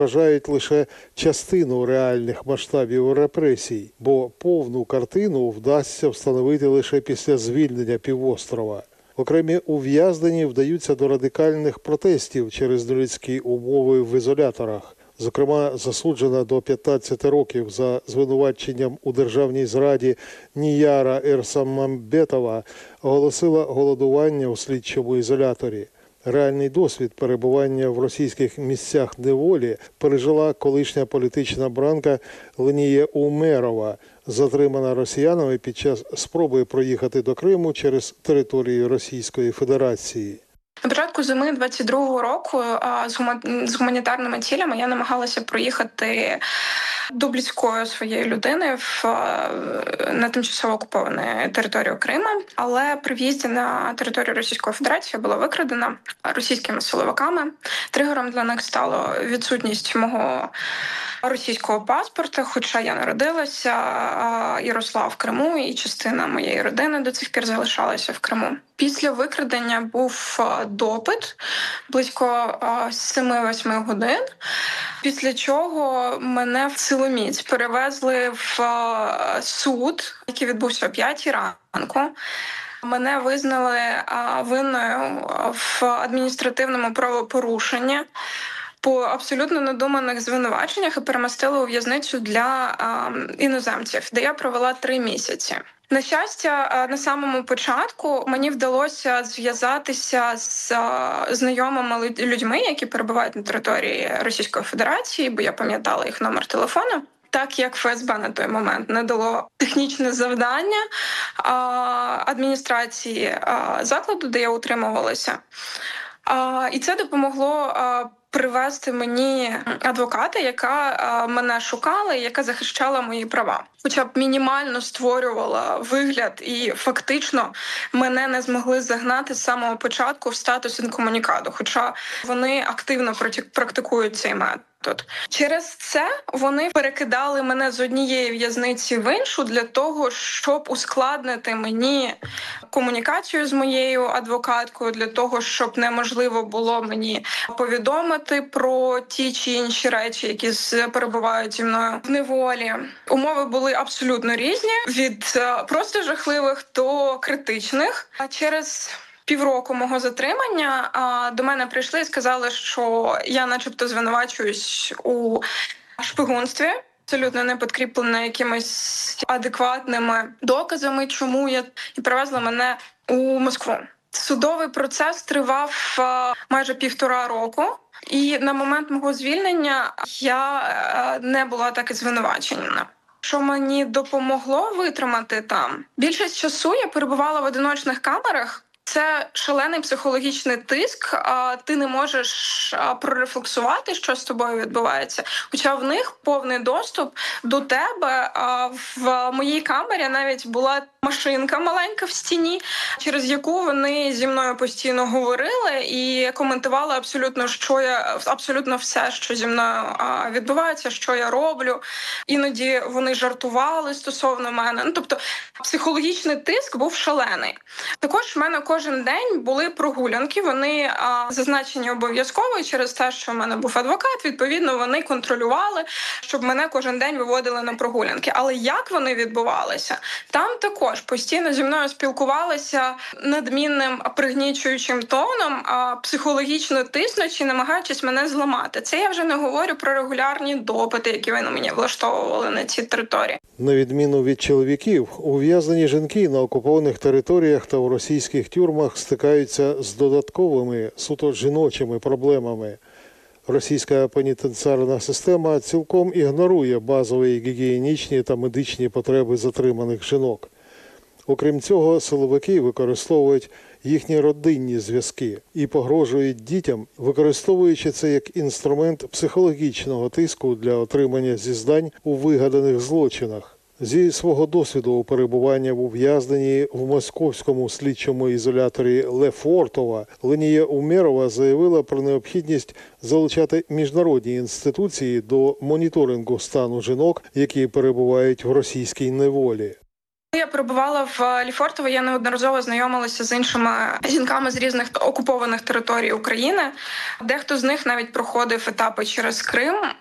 вражають лише частину реальних масштабів репресій, бо повну картину вдасться встановити лише після звільнення півострова. Окремі ув'язнені вдаються до радикальних протестів через нелюдські умови в ізоляторах. Зокрема, засуджена до 15 років за звинуваченням у державній зраді Нияра Ерсамамбетова оголосила голодування у слідчому ізоляторі. Реальний досвід перебування в російських місцях неволі пережила колишня політична бранка Ленія Умерова, затримана росіянами під час спроби проїхати до Криму через територію Російської Федерації. На початку зими 22-го року з гуманітарними цілями я намагалася проїхати до близької своєї людини на тимчасово окуповану територію Криму. Але при в'їзді на територію Російської Федерації я була викрадена російськими силовиками. Тригером для них стало відсутність мого російського паспорта, хоча я народилася і росла в Криму, і частина моєї родини до цих пір залишалася в Криму. Після викрадення був допит близько 7-8 годин, після чого мене в силоміць перевезли в суд, який відбувся о 5 ранку. Мене визнали винною в адміністративному правопорушенні по абсолютно надуманих звинуваченнях і перемістили у в'язницю для іноземців, де я провела 3 місяці. На щастя, на самому початку мені вдалося зв'язатися з знайомими людьми, які перебувають на території Російської Федерації, бо я пам'ятала їх номер телефону. Так як ФСБ на той момент не дало технічне завдання адміністрації закладу, де я утримувалася. І це допомогло привезти мені адвоката, яка мене шукала і яка захищала мої права. Хоча б мінімально створювала вигляд і фактично мене не змогли загнати з самого початку в статус інкомунікаду, хоча вони активно практикують цей метод. Через це вони перекидали мене з однієї в'язниці в іншу для того, щоб ускладнити мені комунікацію з моєю адвокаткою, для того, щоб неможливо було мені повідомити про ті чи інші речі, які перебувають зі мною в неволі. Умови були абсолютно різні, від просто жахливих до критичних. А через півроку мого затримання до мене прийшли і сказали, що я начебто звинувачуюсь у шпигунстві, абсолютно не підкріплена якимись адекватними доказами, чому я, і привезли мене у Москву. Судовий процес тривав майже 1,5 року. І на момент мого звільнення я не була так і звинувачена. Що мені допомогло витримати там? Більшість часу я перебувала в одиночних камерах. Це шалений психологічний тиск, ти не можеш прорефлексувати, що з тобою відбувається. Хоча в них повний доступ до тебе. В моїй камері навіть була машинка маленька в стіні, через яку вони зі мною постійно говорили і коментували абсолютно все, що зі мною відбувається, що я роблю. Іноді вони жартували стосовно мене. Тобто психологічний тиск був шалений. Також в мене кожен день були прогулянки, вони зазначені обов'язково, і через те, що в мене був адвокат, відповідно, вони контролювали, щоб мене кожен день виводили на прогулянки. Але як вони відбувалися? Там також постійно зі мною спілкувалися надмінним, пригнічуючим тоном, психологічно тиснучи, намагаючись мене зламати. Це я вже не говорю про регулярні допити, які вони мені влаштовували на цій території. На відміну від чоловіків, ув'язнені жінки на окупованих територіях та в російських тюрмах стикаються з додатковими, суто жіночими проблемами. Російська пенітенціарна система цілком ігнорує базові гігієнічні та медичні потреби затриманих жінок. Окрім цього, силовики використовують їхні родинні зв'язки і погрожують дітям, використовуючи це як інструмент психологічного тиску для отримання зізнань у вигаданих злочинах. Зі свого досвіду у перебуванні в ув'язненні в московському слідчому ізоляторі Лефортова Ленія Умерова заявила про необхідність залучати міжнародні інституції до моніторингу стану жінок, які перебувають в російській неволі. Я перебувала в Лефортово, я неодноразово знайомилася з іншими жінками з різних окупованих територій України. Дехто з них навіть проходив етапи через Крим.